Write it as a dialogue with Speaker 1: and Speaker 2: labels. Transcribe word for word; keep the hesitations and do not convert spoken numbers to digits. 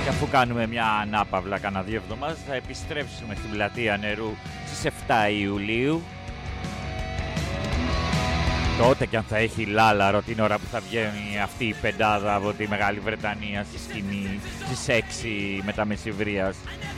Speaker 1: Και αφού κάνουμε μια ανάπαυλα κάνα δύο εβδομάδες, θα επιστρέψουμε στην Πλατεία Νερού στις εφτά Ιουλίου. Τότε κι αν θα έχει λάλαρο την ώρα που θα βγαίνει αυτή η πεντάδα από τη Μεγάλη Βρετανία στη σκηνή στις έξι μετά μεσημβρίας.